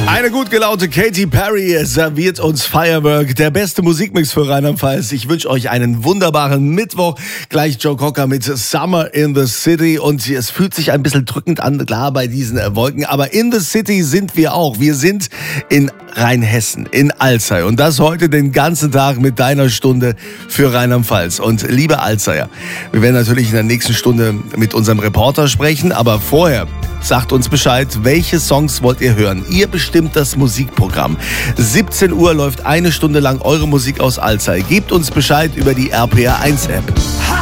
Eine gut gelaunte Katy Perry serviert uns Firework, der beste Musikmix für Rheinland-Pfalz. Ich wünsche euch einen wunderbaren Mittwoch. Gleich Joe Cocker mit Summer in the City. Und es fühlt sich ein bisschen drückend an, klar, bei diesen Wolken. Aber in the City sind wir auch. Wir sind in Rheinhessen, in Alzey. Und das heute den ganzen Tag mit deiner Stunde für Rheinland-Pfalz. Und liebe Alzeyer, wir werden natürlich in der nächsten Stunde mit unserem Reporter sprechen. Aber vorher sagt uns Bescheid, welche Songs wollt ihr hören? Ihr bestimmt das Musikprogramm. 17 Uhr läuft eine Stunde lang eure Musik aus Alzey. Gebt uns Bescheid über die RPR1 App.